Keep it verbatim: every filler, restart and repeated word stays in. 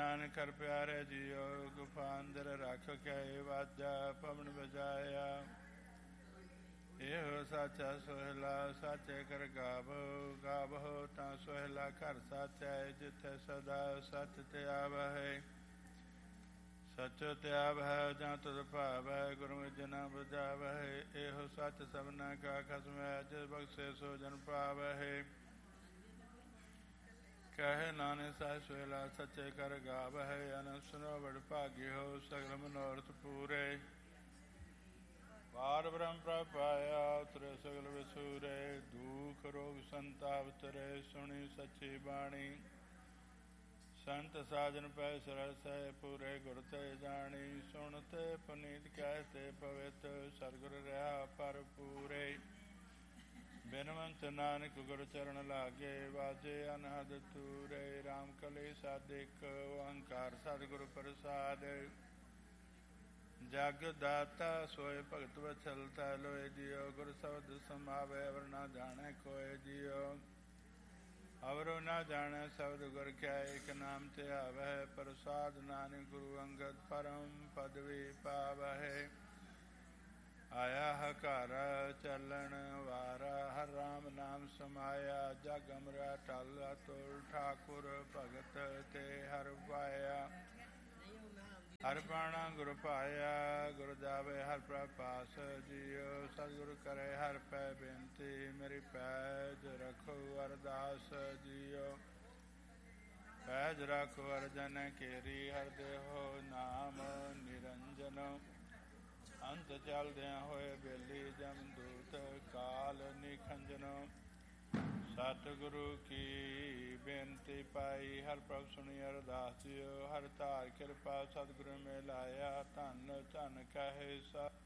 ਨਾਨਕ ਕਰ ਪਿਆਰੇ ਜੀਓ, ਗੁਫਾ ਅੰਦਰ ਰੱਖ ਕੇ ਵਾਜਾ ਪਵਨ ਵਜਾਇਆ। ਇਹੋ ਸਾਚਾ ਸੋਹਿਲਾ ਸਾਚੇ ਕਰ ਗਾਵੋ, ਗਾਵੋ ਤਾਂ ਸੋਹਿਲਾ ਘਰ ਸਾਚੈ, ਜਿੱਥੇ ਸਦਾ ਸੱਚ ਤੇ ਆਵਹਿ। ਸਚੋ ਤੇ ਆਵਹਿ ਜਾਂ ਤੁਧ ਭਾਵੈ, ਗੁਰੂ ਜਨਾ ਬੁਝਾਵਹਿ। ਇਹੋ ਸੱਚ ਸਭਨਾ ਕਾ ਖਸਮੈ, ਜਿਸ ਬਖਸ਼ੇ ਸੋ ਜਨ ਪਾਵਹਿ। ਕਹੇ ਨਾਨਕ ਸਾਹਿਬ ਸੋਹਿਲਾ ਸੱਚੇ ਕਰ ਗਾਵਹਿ, ਅਨੰਦ ਸੁਨੋ ਬੜ ਭਾਗਿਓ, ਸਗਲ ਮਨੋਰਥ ਪੂਰੇ। ਪਾਰ ਬ੍ਰਹਮ ਪ੍ਰਭ ਪਾਇਆ, ਉਤਰੇ ਸਗਲ ਵਿਸੂਰੇ। ਦੁਖ ਰੋਗ ਸੰਤਾਪ ਤਰੇ, ਸੁਣੀ ਸੱਚੀ ਬਾਣੀ। ਸੰਤ ਸਾਜਨ ਪੈ ਸਰਸੈ, ਪੂਰੇ ਗੁਰ ਤੇ ਜਾਣੀ। ਸੁਣ ਤੇ ਪੁਨੀਤ ਕਹਿ ਤੇ ਪਵਿੱਤ, ਸਤਿਗੁਰ ਰਿਹਾ ਪਰ ਪੂਰੇ। ਬਿਨਵੰਤ ਨਾਨਕ ਗੁਰ ਚਰਨ ਲਾਗੇ, ਵਾਜੇ ਅਨਹਦ ਤੂਰੇ। ਰਾਮ ਕਲੀ ਸਾਧਿਕ ਓੰਕਾਰ ਸਤਿਗੁਰ ਪ੍ਰਸਾਦ। ਜਗ ਦਾਤਾ ਸੋਇ ਭਗਤ ਵਛਲਤਾ ਲੋਏ ਜੀਓ, ਗੁਰ ਸ਼ਬਦ ਸਮਾਵੈ ਅਵਰ ਨਾ ਜਾਣੈ ਕੋਇ ਜੀਓ। ਅਵਰੋ ਨਾ ਜਾਣੈ ਸ਼ਬਦ ਗੁਰ ਕਿਆ, ਏਕ ਨਾਮ ਤੇ ਆਵਹਿ। ਪ੍ਰਸਾਦ ਨਾਨਕ ਗੁਰੂ ਅੰਗਦ ਪਰਮ ਪਦਵੀ ਪਾਵਹਿ। ਆਇਆ ਹਕਾਰ ਚੱਲਣ ਵਾਰਾ, ਹਰ ਰਾਮ ਨਾਮ ਸਮਾਇਆ। ਜਗ ਅਮਰਾ ਟਲ ਅਤੁਲ, ਠਾਕੁਰ ਭਗਤ ਤੇ ਹਰ ਪਾਇਆ। ਹਰ ਬਾਣਾ ਗੁਰ ਪਾਇਆ, ਗੁਰ ਜਾਵੇ ਹਰ ਪ੍ਰਭ ਪਾਸ ਜੀਓ। ਸਤਿਗੁਰ ਕਰੇ ਹਰ ਪੈ ਬੇਨਤੀ, ਮੇਰੀ ਪੈਜ ਰੱਖੋ ਅਰਦਾਸ ਜੀਓ। ਪੈਜ ਰੱਖੋ ਅਰਜਨ ਕੇਰੀ, ਹਰ ਦੇਹੋ ਨਾਮ ਨਿਰੰਜਨ। ਅੰਤ ਚਲਦਿਆਂ ਹੋਏ ਬੇਲੀ, ਜਮ ਦੂਤ ਕਾਲ ਨਿਖੰਜਨ। ਸਤਿਗੁਰੂ ਕੀ ਬੇਨਤੀ ਪਾਈ, ਹਰ ਪ੍ਰਭ ਸੁਣੀ ਅਰਦਾਸ ਜੀਓ। ਹਰ ਧਾਰ ਕਿਰਪਾ ਸਤਿਗੁਰੂ ਮੇ ਲਾਇਆ, ਧੰਨ ਧੰਨ ਕਹੇ ਸਾ